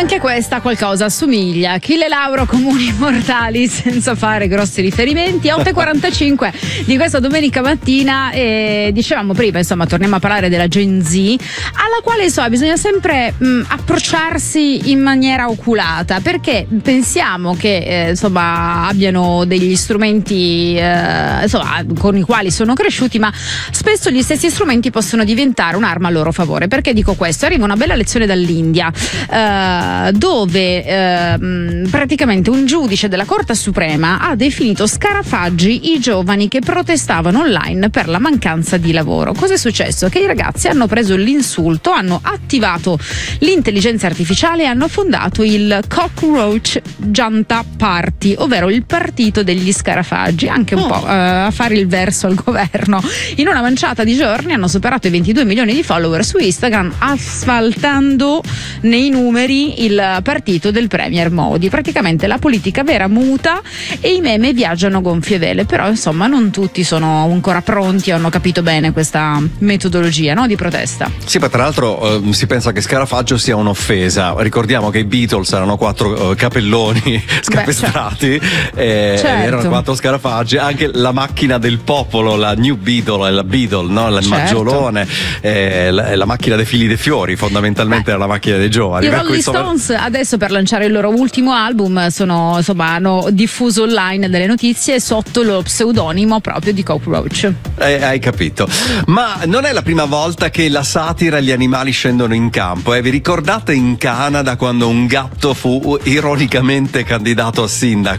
Anche questa qualcosa assomiglia. Achille Lauro, comuni mortali, senza fare grossi riferimenti. 8:45 di questa domenica mattina, dicevamo prima, insomma, torniamo a parlare della Gen Z, alla quale bisogna sempre approcciarsi in maniera oculata, perché pensiamo che insomma abbiano degli strumenti insomma con i quali sono cresciuti, ma spesso gli stessi strumenti possono diventare un'arma a loro favore. Perché dico questo? Arriva una bella lezione dall'India, dove praticamente un giudice della Corte Suprema ha definito scarafaggi i giovani che protestavano online per la mancanza di lavoro. Cosa è successo? Che i ragazzi hanno preso l'insulto, hanno attivato l'intelligenza artificiale e hanno fondato il Cockroach Janta Party, ovvero il partito degli scarafaggi, anche un po' a fare il verso al governo. In una manciata di giorni hanno superato i 22 milioni di follower su Instagram, asfaltando nei numeri il partito del premier Modi. Praticamente la politica vera muta e i meme viaggiano a gonfie vele, però insomma non tutti sono ancora pronti, hanno capito bene questa metodologia, no, di protesta. Sì, ma tra l'altro si pensa che scarafaggio sia un'offesa. Ricordiamo che i Beatles erano 4 capelloni scapestrati, certo. Erano 4 scarafaggi. Anche la macchina del popolo, la New Beetle e la Beetle, no? Il maggiolone, la macchina dei fili dei fiori, fondamentalmente era la macchina dei giovani. I Rolling Stones adesso, per lanciare il loro ultimo album, hanno diffuso online delle notizie sotto lo pseudonimo proprio di Cockroach. Hai capito. Ma non è la prima volta che la satira e gli animali scendono in campo. Vi ricordate in Canada quando un gatto fu ironicamente candidato a sindaco?